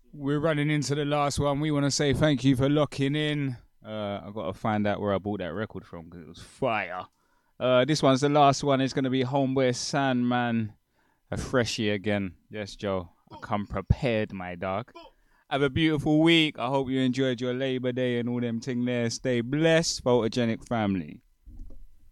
We're running into the last one. We want to say thank you for locking in. I got to find out where I bought that record from because it was fire. This one's the last one. It's going to be Homeboy Sandman, a freshie again. Yes, Joe. I come prepared, my dog. Have a beautiful week. I hope you enjoyed your Labor Day and all them thing there. Stay blessed, photogenic family.